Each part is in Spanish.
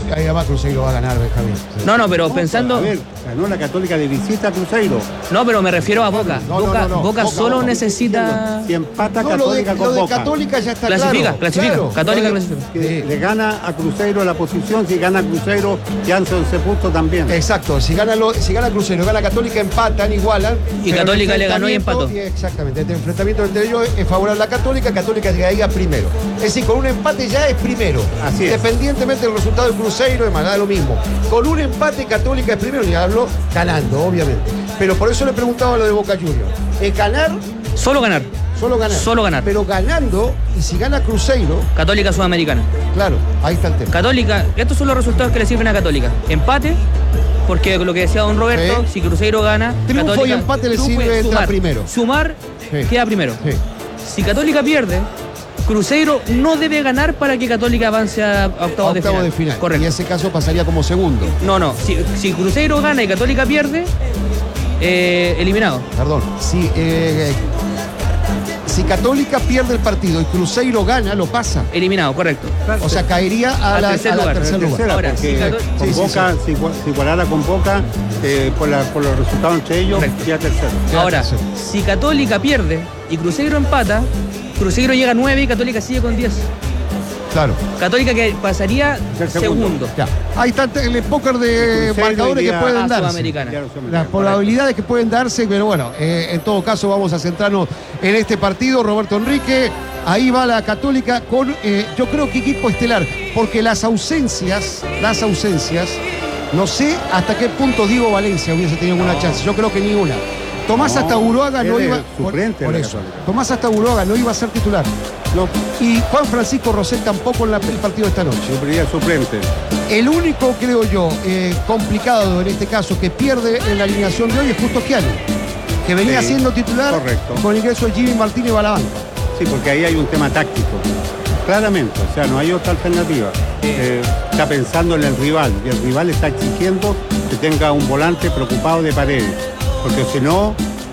además Cruzeiro va a ganar, Benjamín. No, pero pensando... A ver, ganó la Católica de visita a Cruzeiro. No, pero me refiero a Boca. No. Boca solo necesita... Si empata No, Católica lo con de Boca. Católica ya está Clasifica. claro. Católica clasifica. Que le gana a Cruzeiro la posición, si gana Cruzeiro, ya en 11 puntos también. Exacto, si gana Cruzeiro, gana Católica, empatan, igualan. Y pero Católica el le ganó y empató. Exactamente, el enfrentamiento entre ellos es favorable a la Católica llegaría primero. Es decir, con un empate ya es primero. Así es. Independientemente del resultado del Cruzeiro, de manera lo mismo. Con un empate Católica es primero, y hablo ganando, obviamente. Pero por eso le preguntaba lo de Boca Juniors. ¿Es ganar? Solo ganar. Solo ganar. Pero ganando, y si gana Cruzeiro, Católica Sudamericana. claro, ahí está el tema. Católica, estos son los resultados que le sirven a Católica. Empate, porque lo que decía don Roberto, Sí. si Cruzeiro gana, Triunfo Católica, y empate le tú sirve puedes entrar primero. Sumar, Sí. queda primero. Sí. Si Católica pierde, Cruzeiro no debe ganar para que Católica avance a octavos de final. Y Correcto. en ese caso pasaría como segundo. No. Si Cruzeiro gana y Católica pierde, eliminado. Perdón. Si Católica pierde el partido y Cruzeiro gana, lo pasa. Eliminado, correcto. O sea, caería a la tercer lugar. Tercera, Ahora, porque si con sí, Boca, si igualara con Boca, por los resultados entre ellos, Correcto. ya tercero. Ahora, tercero. si Católica pierde y Cruzeiro empata, Cruzeiro llega a 9 y Católica sigue con 10. Claro. Católica que pasaría El segundo. segundo. Ya. Ahí está el póker de Cruzeiro marcadores que iría pueden a darse. Sudamericana. Las probabilidades que pueden darse, pero bueno, en todo caso vamos a centrarnos en este partido. Roberto Enrique, ahí va la Católica con, yo creo que equipo estelar, porque las ausencias, no sé hasta qué punto Diego Valencia hubiese tenido alguna chance. Yo creo que ni una. Tomás Astaburuaga no iba. Suplente Por de la eso. Católica. Tomás Astaburuaga no iba a ser titular. No, Y Juan Francisco Rosell tampoco en el partido de esta noche. yo sería suplente. El único, creo yo, complicado en este caso que pierde en la alineación de hoy es Justo Schiavi, que venía Sí, siendo titular correcto. con el ingreso de Jimmy Martínez a la banca. Sí, porque ahí hay un tema táctico. Claramente, o sea, no hay otra alternativa. Está pensando en el rival y el rival está exigiendo que tenga un volante preocupado de Paredes, porque si no,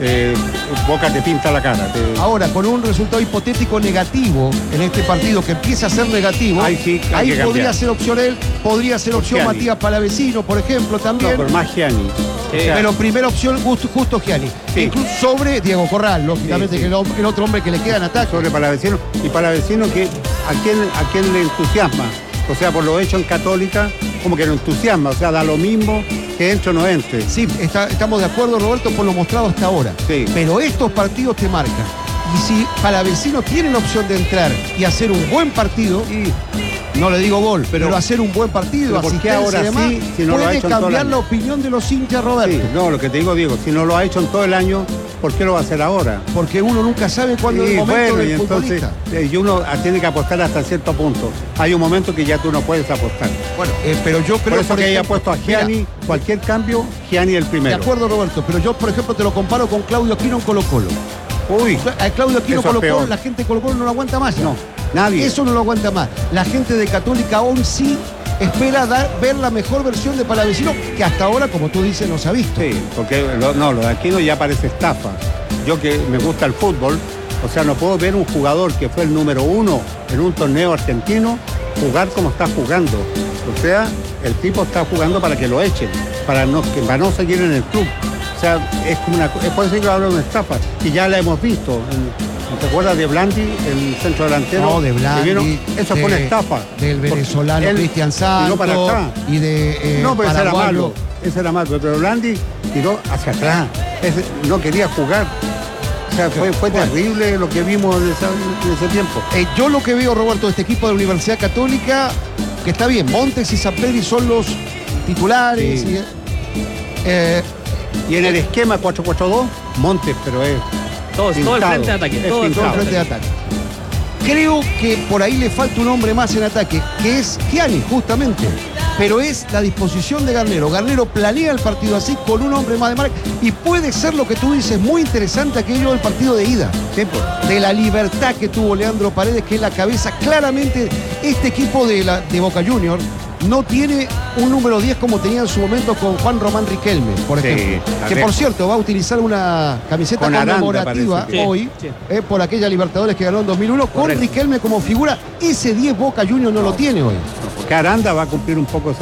Boca te pinta la cara. Ahora, con un resultado hipotético negativo en este partido, que empieza a ser negativo, Ahí sí, hay que podría cambiar. ser opción él, podría ser opción Schiavi. Matías Palavecino, por ejemplo, No, también. pero más Gianni. Pero primera opción, Justo Schiavi. Sí. Incluso sobre Diego Corral, lógicamente, Sí. que es el otro hombre que le queda en ataque. Sobre Palavecino. Y Palavecino, que ¿a quién le entusiasma? O sea, por lo hecho en Católica, como que lo entusiasma. O sea, da lo mismo que entre o no entre. Sí, estamos de acuerdo, Roberto, por lo mostrado hasta ahora. Sí. Pero estos partidos te marcan. Y si Palavecino tiene la opción de entrar y hacer un buen partido, no le digo gol, pero hacer un buen partido, pero ¿por qué asistencia ahora y demás, sí, si no lo ha puede hecho en todo el cambiar año? la opinión de los hinchas, Roberto. Sí, no, lo que te digo, si no lo ha hecho en todo el año, ¿por qué lo va a hacer ahora? Porque uno nunca sabe cuándo es el momento y del entonces, futbolista. y uno tiene que apostar hasta cierto punto. Hay un momento que ya tú no puedes apostar. Bueno, pero yo creo... Por eso que haya ejemplo, puesto a mira, Gianni, cualquier cambio, Gianni el de primero. acuerdo, Roberto, pero yo, por ejemplo, te lo comparo con Claudio Aquino en Colo-Colo. Uy, A Claudio Aquino eso es Colo-Colo, peor. la gente de Colo-Colo no lo aguanta más. ya. No, nadie. Eso no lo aguanta más. La gente de Católica aún sí espera ver la mejor versión de Palavecino, que hasta ahora, como tú dices, no se ha visto. Sí, porque lo de Aquino ya parece estafa. Yo que me gusta el fútbol, o sea, no puedo ver un jugador que fue el número 1 en un torneo argentino jugar como está jugando. O sea, el tipo está jugando para que lo echen, para no seguir en el club. O sea, es por eso que hablo de una estafa, y ya la hemos visto. ¿Te acuerdas de Blandi, el centro delantero? No, de Blandi. Que vino? Eso fue una estafa. Del Porque venezolano él Cristian Santos. tiró para atrás. Y de No, pero ese era paraguayo. malo. Ese era malo. Pero Blandi tiró hacia atrás. No quería jugar. O sea, fue Bueno. terrible lo que vimos en ese tiempo. Yo lo que veo, Roberto, de este equipo de la Universidad Católica, que está bien, Montes y Zappelli son los titulares. Sí. Y, Y en el esquema 4-4-2, Montes, pero es Todo el pintado. frente de ataque. Es Todo el todo el pintado. frente de ataque. Creo que por ahí le falta un hombre más en ataque, que es Gianni, justamente. Pero es la disposición de Garnero. Garnero planea el partido así, con un hombre más de marca. Y puede ser lo que tú dices, muy interesante aquello del partido de ida. Sí, pues. De la libertad que tuvo Leandro Paredes, que es la cabeza. Claramente, este equipo de Boca Juniors no tiene un número 10 como tenía en su momento con Juan Román Riquelme, por Sí, ejemplo. Que Arrejo. por cierto va a utilizar una camiseta Con Aranda, conmemorativa parece. hoy, Sí. por aquella Libertadores que ganó en 2001, con Correcto. Riquelme como figura. Ese 10 Boca Juniors no lo tiene hoy. Porque Aranda va a cumplir un poco esa